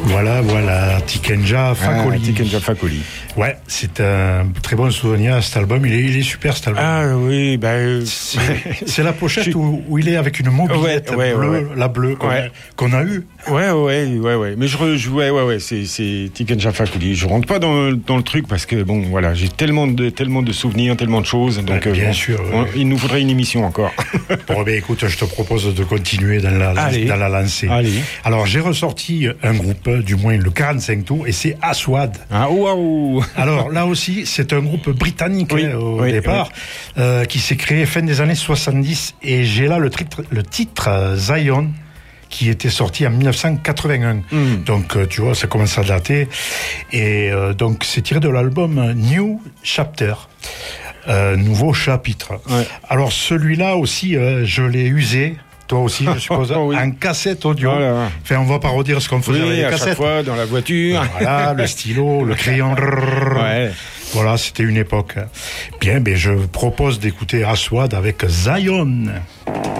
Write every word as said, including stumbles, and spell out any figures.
Voilà, voilà, Tikenja Fakoli. Ah, Tikenja Fakoli. Ouais, c'est un très bon souvenir, cet album. Il est, il est super, cet album. Ah oui, bah... Euh... C'est, c'est la pochette où, où il est avec une mobilette ouais, ouais, bleue, ouais, ouais. la bleue qu'on, ouais. a, qu'on a eue. Ouais, ouais, ouais, ouais. Mais je rejouais, ouais, ouais, c'est, c'est Tikenja Fakoli. Je rentre pas dans, dans le truc parce que, bon, voilà, j'ai tellement de, tellement de souvenirs, tellement de choses. Donc, ouais, bien bon, sûr. On, ouais. Il nous faudrait une émission encore. Bon, ben écoute, je te propose de continuer dans la, Allez. dans la lancée. Allez. Alors, j'ai ressorti un groupe, du moins le quarante-cinq tours, et c'est Aswad. Ah, waouh! Alors, là aussi, c'est un groupe britannique oui, hein, au oui, départ, oui. Euh, qui s'est créé fin des années soixante-dix, et j'ai là le titre, le titre euh, Zion, qui était sorti en dix-neuf cent quatre-vingt-un. Mm. Donc, euh, tu vois, ça commence à dater. Et euh, donc, c'est tiré de l'album New Chapter. Euh, nouveau chapitre. Ouais. Alors, celui-là aussi, euh, je l'ai usé. Toi aussi, je suppose, oh, oui. en cassette audio. Voilà. Enfin, on va pas redire ce qu'on faisait oui, avec les à cassettes. chaque fois, dans la voiture. Voilà, le stylo, le crayon. Ouais. Voilà, c'était une époque. Bien, ben, je propose d'écouter Aswad avec Zion.